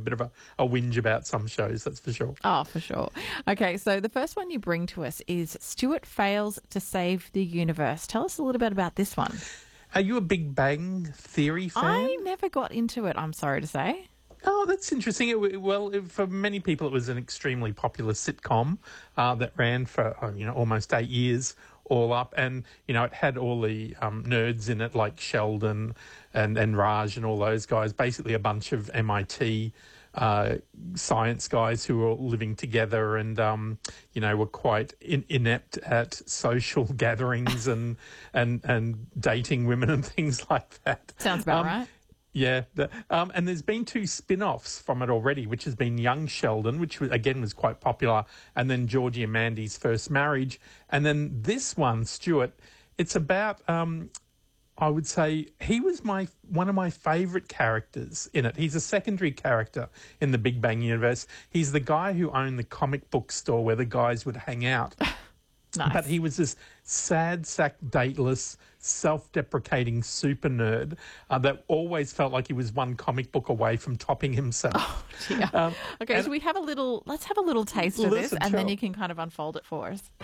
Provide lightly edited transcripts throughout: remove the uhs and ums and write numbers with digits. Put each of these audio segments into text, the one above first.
bit of a whinge about some shows, that's for sure. Oh, for sure. Okay, so the first one you bring to us is Stuart Fails to Save the Universe. Tell us a little bit about this one. Are you a Big Bang Theory fan? I never got into it, I'm sorry to say. Oh, that's interesting. For many people, it was an extremely popular sitcom that ran for almost 8 years, all up, and it had all the nerds in it, like Sheldon and Raj and all those guys. Basically, a bunch of MIT science guys who were all living together and were quite inept at social gatherings and dating women and things like that. Sounds about right. Yeah, and there's been 2 spin-offs from it already, which has been Young Sheldon, which again was quite popular, and then Georgie and Mandy's First Marriage, and then this one, Stuart. It's about, I would say, he was one of my favourite characters in it. He's a secondary character in the Big Bang universe. He's the guy who owned the comic book store where the guys would hang out. Nice. But he was this sad sack, dateless, self-deprecating super nerd that always felt like he was one comic book away from topping himself. Oh, dear. Okay, so let's have a little taste of this, and then you can kind of unfold it for us.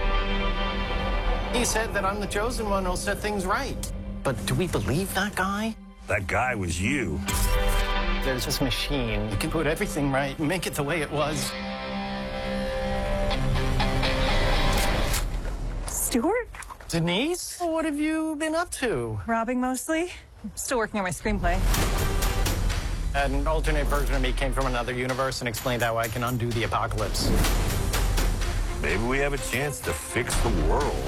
He said that I'm the chosen one who'll set things right. But do we believe that guy? That guy was you. There's this machine. You can put everything right and make it the way it was. Stuart? Denise? What have you been up to? Robbing mostly. Still working on my screenplay. An alternate version of me came from another universe and explained how I can undo the apocalypse. Maybe we have a chance to fix the world.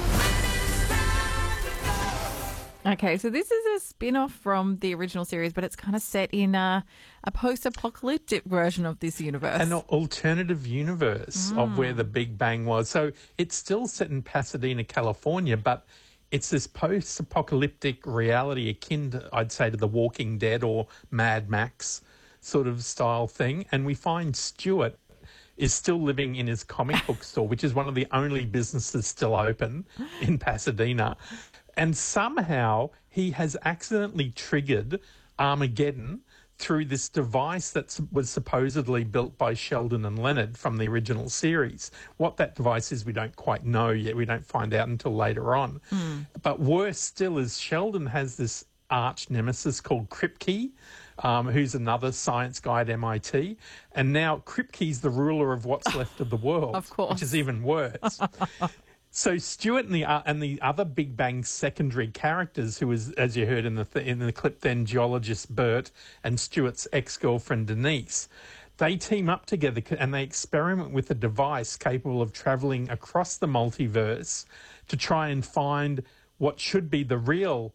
Okay, so this is a spin-off from the original series, but it's kind of set in a post-apocalyptic version of this universe. An alternative universe of where the Big Bang was. So it's still set in Pasadena, California, but it's this post-apocalyptic reality akin to, I'd say, to The Walking Dead or Mad Max sort of style thing. And we find Stuart is still living in his comic book store, which is one of the only businesses still open in Pasadena. And somehow he has accidentally triggered Armageddon through this device that was supposedly built by Sheldon and Leonard from the original series. What that device is, we don't quite know yet. We don't find out until later on. But worse still is Sheldon has this arch nemesis called Kripke, who's another science guy at MIT. And now Kripke's the ruler of what's left of the world, of course, which is even worse. So Stuart and the other Big Bang secondary characters, who was, as you heard in the clip, then geologist Bert and Stuart's ex-girlfriend Denise, they team up together and they experiment with a device capable of travelling across the multiverse to try and find what should be the real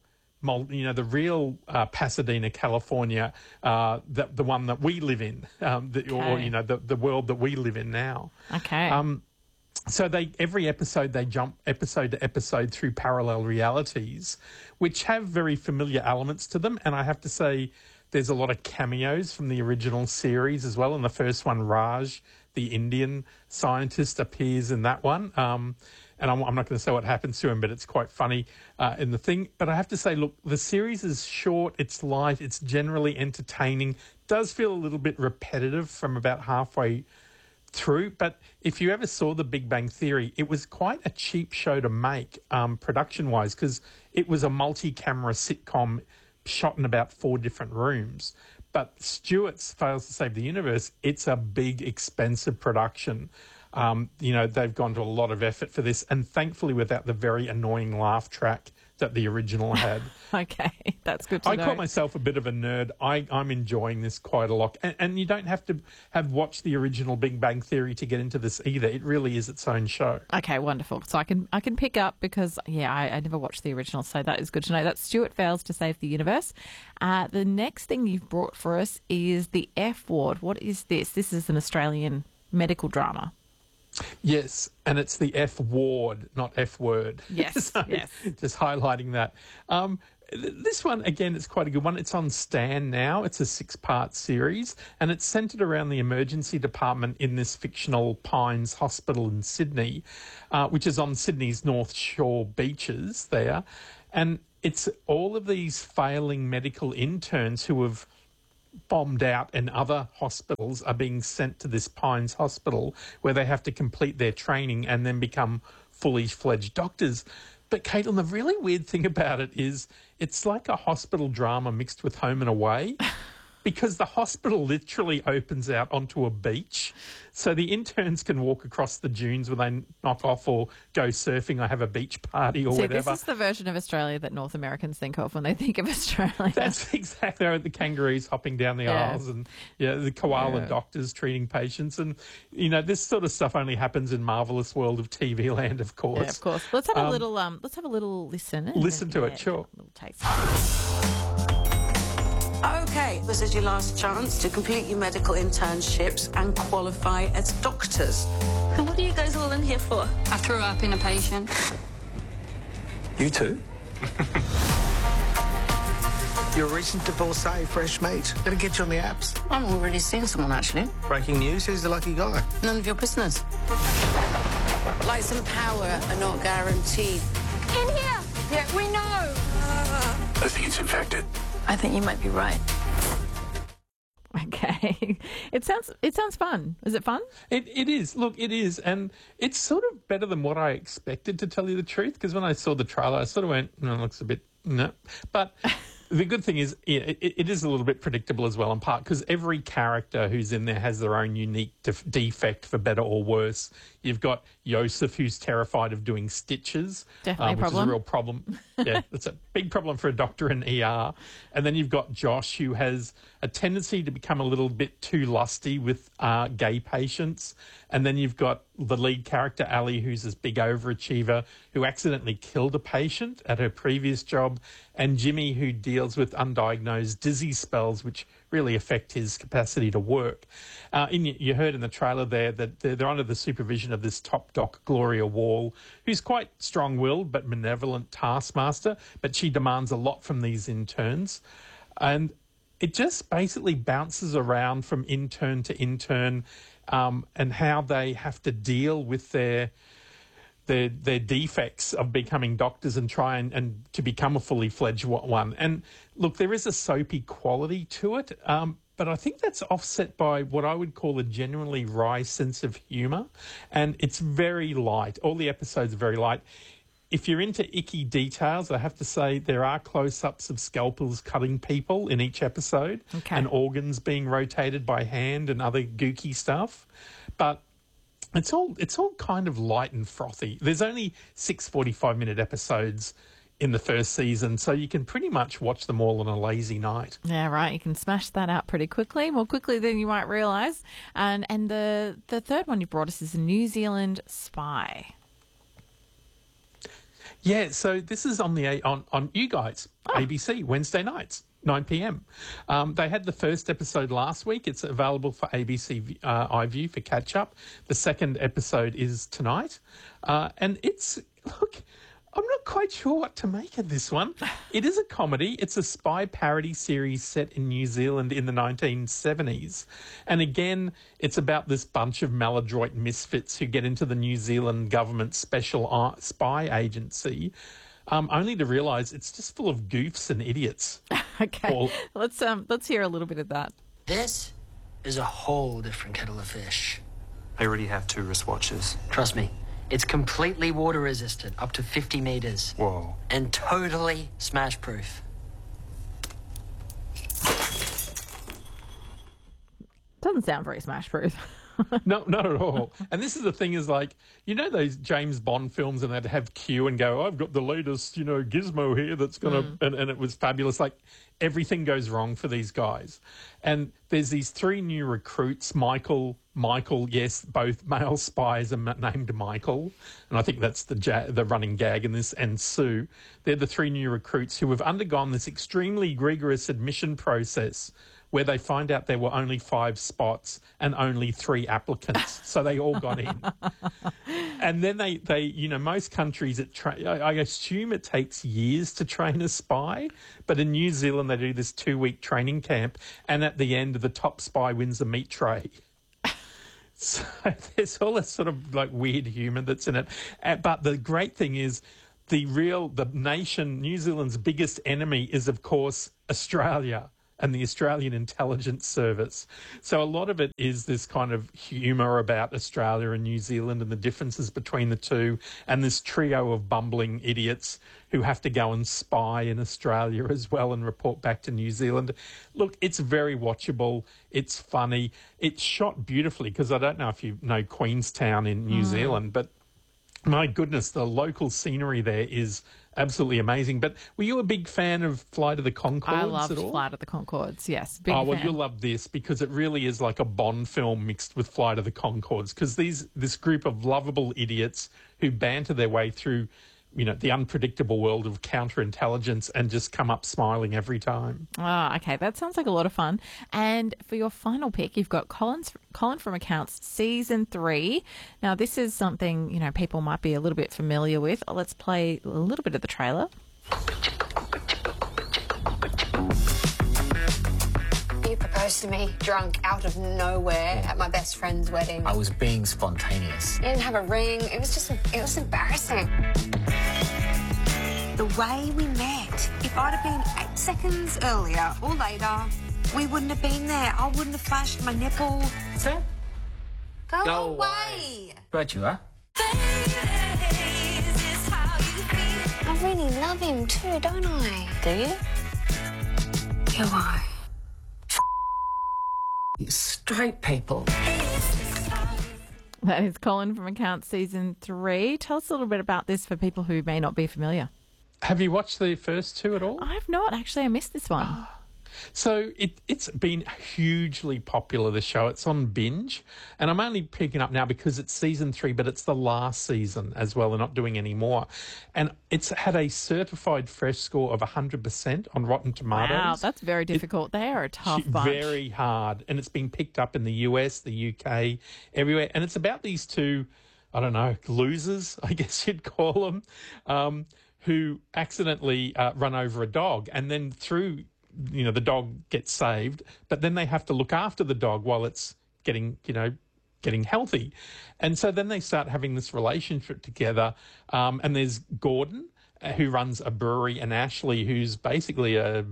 Pasadena, California, the one that we live in, the world that we live in now. Okay. So every episode they jump episode to episode through parallel realities, which have very familiar elements to them. And I have to say, there's a lot of cameos from the original series as well. In the first one, Raj, the Indian scientist, appears in that one. And I'm not going to say what happens to him, but it's quite funny in the thing. But I have to say, look, the series is short, it's light, it's generally entertaining. Does feel a little bit repetitive from about halfway through, but if you ever saw The Big Bang Theory, it was quite a cheap show to make production-wise, because it was a multi-camera sitcom shot in about 4 different rooms. But Stuart's Fails to Save the Universe, it's a big, expensive production. They've gone to a lot of effort for this, and thankfully without the very annoying laugh track that the original had. Okay, that's good to know. I call myself a bit of a nerd. I'm enjoying this quite a lot. And you don't have to have watched the original Big Bang Theory to get into this either. It really is its own show. Okay, wonderful. So I can pick up because, I never watched the original, so that is good to know. That's Stuart Fails to Save the Universe. The next thing you've brought for us is The F Ward. What is this? This is an Australian medical drama. Yes, and it's the F Ward, not F word. Yes, so, yes. Just highlighting that. This one, again, it's quite a good one. It's on Stan now. It's a 6-part series, and it's centred around the emergency department in this fictional Pines Hospital in Sydney, which is on Sydney's North Shore beaches there. And it's all of these failing medical interns who have bombed out and other hospitals are being sent to this Pines Hospital where they have to complete their training and then become fully fledged doctors. But Caitlin, the really weird thing about it is it's like a hospital drama mixed with Home and Away. Because the hospital literally opens out onto a beach. So the interns can walk across the dunes when they knock off or go surfing or have a beach party or whatever. This is the version of Australia that North Americans think of when they think of Australia. That's exactly right. The kangaroos hopping down the aisles and the koala doctors treating patients. And, this sort of stuff only happens in Marvellous World of TV Land, of course. Yeah, of course. Let's have a little listen. Listen to it, sure. A little taste. Okay, this is your last chance to complete your medical internships and qualify as doctors. And what are you guys all in here for? I threw up in a patient. You too? You're a recent divorcee, fresh mate. Gonna get you on the apps. I've already seen someone, actually. Breaking news, who's the lucky guy? None of your business. Lights and power are not guaranteed. In here! Yeah, we know! I think it's infected. I think you might be right. Okay. It sounds fun. Is it fun? It is. Look, it is. And it's sort of better than what I expected, to tell you the truth, because when I saw the trailer, I sort of went, no, it looks a bit, no. But the good thing is, it is a little bit predictable as well, in part because every character who's in there has their own unique defect, for better or worse. You've got Yosef, who's terrified of doing stitches, Definitely a which problem. is a real problem. Yeah, it's a big problem for a doctor in ER. And then you've got Josh, who has a tendency to become a little bit too lusty with gay patients. And then you've got the lead character, Ali, who's this big overachiever who accidentally killed a patient at her previous job, and Jimmy, who deals with undiagnosed dizzy spells, which really affect his capacity to work. You heard in the trailer there that they're under the supervision of this top doc, Gloria Wall, who's quite strong-willed but benevolent taskmaster, but she demands a lot from these interns. And it just basically bounces around from intern to intern, and how they have to deal with their defects of becoming doctors and try and to become a fully fledged one. And look, there is a soapy quality to it, but I think that's offset by what I would call a genuinely wry sense of humour. And it's very light. All the episodes are very light. If you're into icky details, I have to say there are close-ups of scalpels cutting people in each episode, and organs being rotated by hand and other gooky stuff. But it's all kind of light and frothy. There's only 6 45-minute episodes in the first season, so you can pretty much watch them all on a lazy night. Yeah, right. You can smash that out pretty quickly, more quickly than you might realise. And the third one you brought us is a New Zealand Spy. Yeah, so this is on You Guys, ABC, Wednesday nights, 9 p.m. They had the first episode last week. It's available for ABC iView for catch-up. The second episode is tonight. And I'm not quite sure what to make of this one. It is a comedy. It's a spy parody series set in New Zealand in the 1970s. And again, it's about this bunch of maladroit misfits who get into the New Zealand government special spy agency, only to realise it's just full of goofs and idiots. Okay, let's hear a little bit of that. This is a whole different kettle of fish. I already have 2 wristwatches. Trust me. It's completely water resistant, up to 50 meters. Whoa. And totally smash proof. Doesn't sound very smash proof. No, not at all. And this is the thing is like, those James Bond films and they'd have Q and go, I've got the latest, gizmo here that's going to, and it was fabulous. Like everything goes wrong for these guys. And there's these 3 new recruits, Michael, yes, both male spies are named Michael. And I think that's the running gag in this, and Sue. They're the 3 new recruits who have undergone this extremely rigorous admission process where they find out there were only 5 spots and only 3 applicants. So they all got in. And then they most countries, I assume it takes years to train a spy, but in New Zealand they do this 2-week training camp, and at the end the top spy wins a meat tray. So there's all this sort of like weird humour that's in it. But the great thing is the nation, New Zealand's biggest enemy is, of course, Australia. and the Australian Intelligence Service. So a lot of it is this kind of humour about Australia and New Zealand and the differences between the two, and this trio of bumbling idiots who have to go and spy in Australia as well and report back to New Zealand. Look, it's very watchable. It's funny. It's shot beautifully, because I don't know if you know Queenstown in New Zealand, but my goodness, the local scenery there is absolutely amazing. But were you a big fan of Flight of the Conchords I at loved all? Flight of the Conchords, yes. Big Well, fan. you'll love this, because it really is like a Bond film mixed with Flight of the Conchords, because this group of lovable idiots who banter their way through, you know, the unpredictable world of counterintelligence and just come up smiling every time. Ah, okay. That sounds like a lot of fun. And for your final pick, you've got Colin from Accounts Season 3. Now, this is something, you know, people might be a little bit familiar with. Let's play a little bit of the trailer. You proposed to me drunk out of nowhere at my best friend's wedding. I was being spontaneous. You didn't have a ring. It was embarrassing. The way we met, if I'd have been 8 seconds earlier or later, we wouldn't have been there. I wouldn't have flashed my nipple. Sir? Go Go away. Right you are. I really love him too, don't I? Do you? Do I? You straight people. That is Colin from Accounts Season 3. Tell us a little bit about this for people who may not be familiar. Have you watched the first two at all? I've not. Actually, I missed this one. So it's been hugely popular, the show. It's on Binge, and I'm only picking up now because it's season 3, but it's the last season as well. They're not doing any more. And it's had a certified fresh score of 100% on Rotten Tomatoes. Wow, that's very difficult. They are a tough bunch. Very hard. And it's been picked up in the US, the UK, everywhere. And it's about these two, I don't know, losers, I guess you'd call them, who accidentally run over a dog, and then through, you know, the dog gets saved, but then they have to look after the dog while it's getting healthy. And so then they start having this relationship together. And there's Gordon, who runs a brewery, and Ashley, who's basically a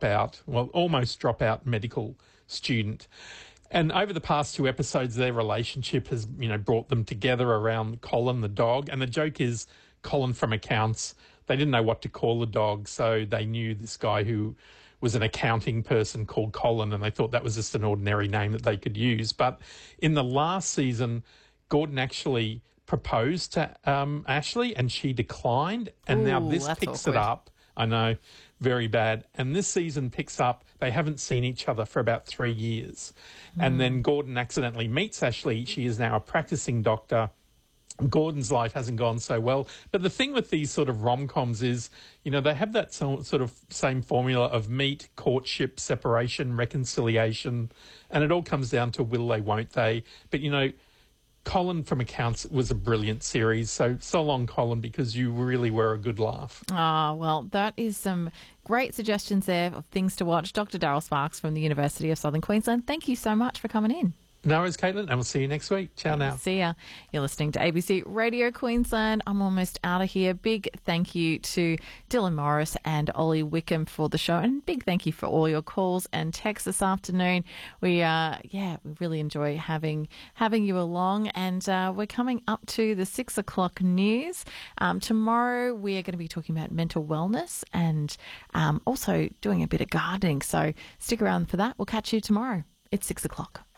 almost dropout medical student. And over the past 2 episodes, their relationship has, you know, brought them together around Colin, the dog. And the joke is Colin from Accounts. They didn't know what to call the dog, so they knew this guy who was an accounting person called Colin, and they thought that was just an ordinary name that they could use. But in the last season, Gordon actually proposed to Ashley, and she declined. And now this picks it up. I know, very bad. And this season picks up, they haven't seen each other for about 3 years. And then Gordon accidentally meets Ashley. She is now a practicing doctor. Gordon's life hasn't gone so well. But the thing with these sort of rom-coms is, you know, they have that sort of same formula of meet, courtship, separation, reconciliation, and it all comes down to will they, won't they. But, you know, Colin from Accounts was a brilliant series. So long, Colin, because you really were a good laugh. Ah, well, that is some great suggestions there of things to watch. Dr. Daryl Sparks from the University of Southern Queensland, thank you so much for coming in. No worries, Caitlin, and we'll see you next week. Ciao now. See ya. You're listening to ABC Radio Queensland. I'm almost out of here. Big thank you to Dylan Morris and Ollie Wickham for the show, and big thank you for all your calls and texts this afternoon. We really enjoy having you along, and we're coming up to the 6 o'clock news. Tomorrow we are going to be talking about mental wellness and also doing a bit of gardening. So stick around for that. We'll catch you tomorrow. It's 6 o'clock.